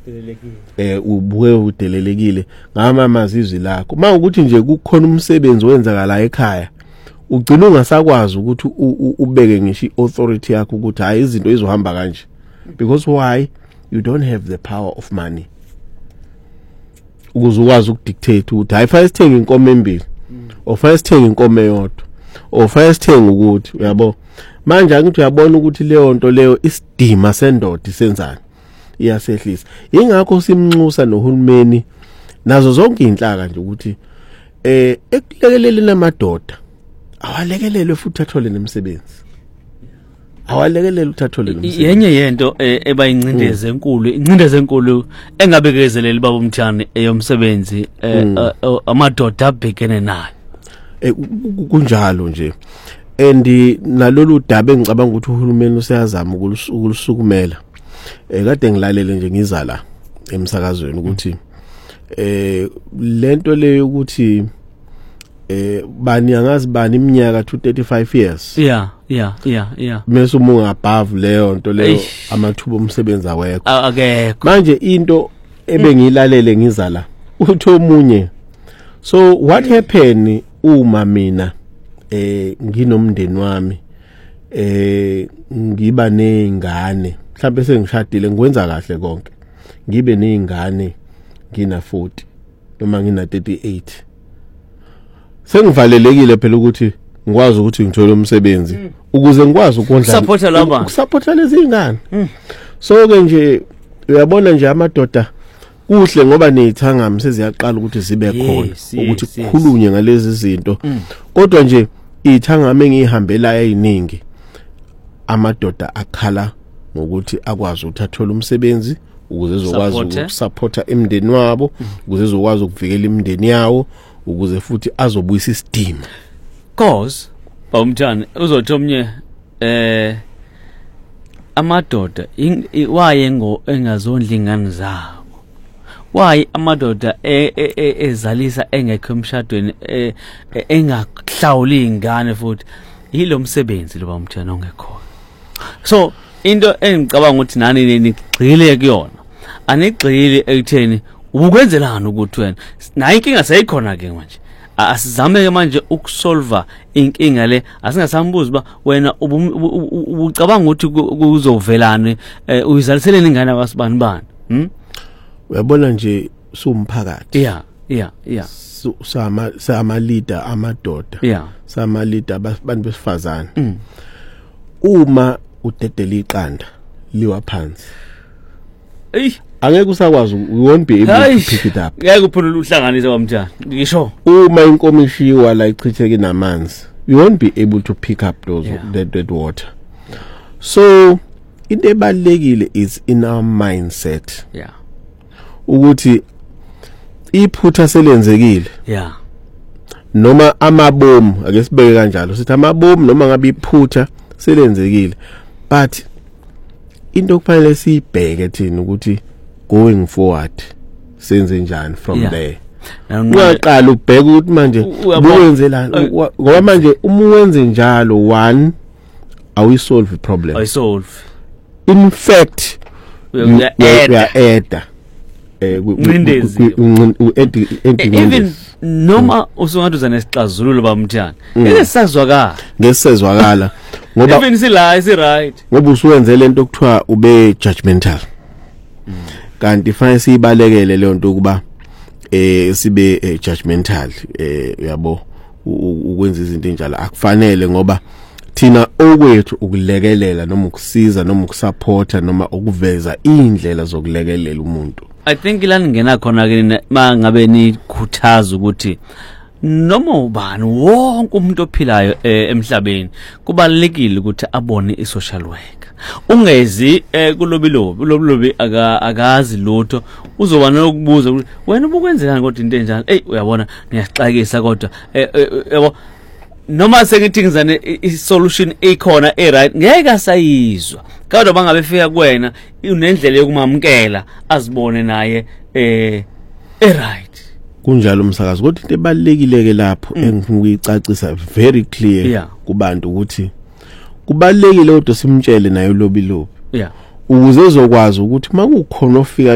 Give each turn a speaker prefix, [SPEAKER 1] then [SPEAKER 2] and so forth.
[SPEAKER 1] ubuke udelelekile ngamamazizwi lakho mawukuthi nje kukhona umsebenzi wenzakala ekhaya ugcina ungasakwazi ukuthi ubeke ngisho authority yakho ukuthi hayi izinto izohamba kanje because why you don't have the power of money ukuzukwazi ukudictate ukuthi hayi fanele sithenge inkomo embili ofanele sithenge inkomo eyodwa ofanele sithenge ukuthi uyabo manje angithi uyabona ukuthi leyo nto leyo isidima sendoda isenzana iyasehlisa ingakho simnxusa nohulumeni nazo zonke inhlaka nje ukuthi ekulekeleleni amadoda awalekelele futhi athole nemsebenzi awalekelele uthathole nemsebenzi
[SPEAKER 2] yenye yento ebayincindeze enkulu incindeze enkulu engabekezeleli baba uMthani eyomsebenzi amadoda abhekene nayo
[SPEAKER 1] kunjalo nje and nalolu daba engicabanga ukuthi uhulumeni useyazama ukulisukumela kade ngilalele nje ngiza la emsakazweni ukuthi lento leyo ukuthi bani angazi bani iminyaka 235 years
[SPEAKER 2] yeah
[SPEAKER 1] mase umunga above leyo nto leyo amathuba omsebenzi awekho
[SPEAKER 2] akekho
[SPEAKER 1] manje into ebengilalele ngiza la uthi omunye so what happen uma mina nginomndeni wami ngiba nezingane mhlawumbe sengishadile ngikwenza kahle konke ngibe nezingane ngina 40 noma ngina 38 sengivalelekile phela ukuthi ngikwazi ukuthi ngithole umsebenzi ukuze ngikwazi ukondla ukusupporta lezi zingane so ke nje uyabona nje amadoda kuhle ngoba nezithangami seziyaqala ukuthi zibe khona ukuthi kukhulunywe ngalezi zinto kodwa nje izithangami engihambela eziningi amadoda akhala ngokuthi akwazi ukuthathola umsebenzi ukuze ezokwazi ukusupporta imndeni wabo ukuze ezokwazi ukuvikela imndeni yawo ukuze futhi azobuyisa isidima
[SPEAKER 2] cause bawumthani uzothi omnye amadoda waye engazondla ingane zawo waye amadoda ezalisa engekho emshadweni engahlawuli ingane futhi yilo msebenzi lo bawumthani ongekho so into engicabanga ukuthi nani nigxile kuyona anigxile ekutheni ukwenzelana ukuthi wena nayo inkinga seyikhona ke manje asizame manje ukusolva inkinga le asingasambuza ba wena ucabanga ukuthi kuzovelana uyizalisele ingane abasibani bani
[SPEAKER 1] uyabona nje sumphakathi
[SPEAKER 2] yeah
[SPEAKER 1] sama leader amadoda sama leader abantu besifazana uma udedela iqanda liwa phansi angeke usakwazi you won't be able to pick it up
[SPEAKER 2] ngeke uphulule uhlanganise kwamthana ngisho
[SPEAKER 1] uma inkomo ishiwa la ichitheke namanzi you won't be able to pick up that water so into ebalekile is in our mindset ukuthi iphutha selenzekile noma amabomu ake sibeke kanjalo sithi amabomu noma ngabe iphutha selenzekile but into okufanele sibheke thina ukuthi going forward senze njani from there uyaqala ubheka ukuthi manje uwenzelana ngoba manje uma uwenze njalo one awisolve the problem in fact uya-add
[SPEAKER 2] even noma usungathi uzanesixazululo bamthana
[SPEAKER 1] ngesizwakala ngoba
[SPEAKER 2] even sila isi right
[SPEAKER 1] ngoba usuwenze lento okuthiwa ube judgmental kanti fanele sibalekele le nto kuba sibe judgmental uyabo ukwenza izinto enjalo akufanele ngoba thina okwethu ukulekelela noma ukusiza noma ukusupporta noma ukuveza indlela zokulekelela umuntu
[SPEAKER 2] I think ilani ngena khona ke mangabe nikhuthaza ukuthi noma ubani wonke umuntu ophilayo emhlabeni kubalekile ukuthi abone isocial worker ungezi kulobilobi akazi lutho uzoba nokubuza ukuthi wena ubukwenzelani kodwa into enjani uyabona ngiyasixakisa kodwa yabo noma sengithi ngizane isolution ekhona right ngeke asayizwa kodwa bangabe fika kuwena unendlela yokumamkela azibone naye right
[SPEAKER 1] kunjalo umsakazi kodwa into ebalekile ke lapho engifuna ukuyicacisa very clear kubantu ukuthi kubalekile kodwa simtshele naye lobilobi ukuze ezokwazi ukuthi makukhona ofika